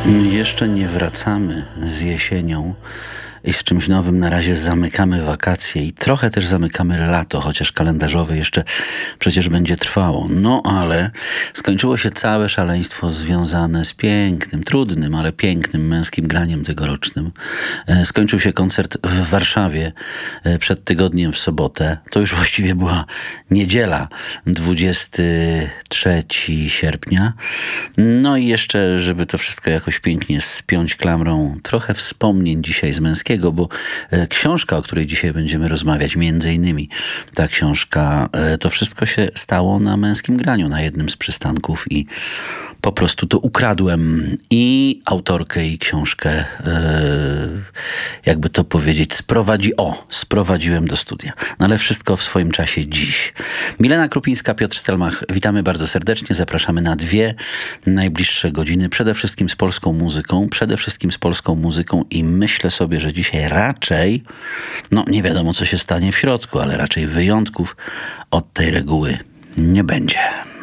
Jeszcze nie wracamy z jesienią i z czymś nowym. Na razie zamykamy wakacje i trochę też zamykamy lato, chociaż kalendarzowe jeszcze przecież będzie trwało. No ale skończyło się całe szaleństwo związane z pięknym, trudnym, ale pięknym męskim graniem tegorocznym. Skończył się koncert w Warszawie przed tygodniem w sobotę. To już właściwie była niedziela, 23 sierpnia. No i jeszcze, żeby to wszystko jakoś pięknie spiąć klamrą, trochę wspomnień dzisiaj z męskiego, bo książka, o której dzisiaj będziemy rozmawiać, między innymi ta książka, to wszystko się stało na męskim graniu, na jednym z przystanków i po prostu to ukradłem i autorkę, i książkę, jakby to powiedzieć, sprowadziłem do studia. No ale wszystko w swoim czasie dziś. Milena Krupińska, Piotr Stelmach, witamy bardzo serdecznie. Zapraszamy na 2 najbliższe godziny. Przede wszystkim z polską muzyką i myślę sobie, że dzisiaj raczej, no nie wiadomo co się stanie w środku, ale raczej wyjątków od tej reguły nie będzie.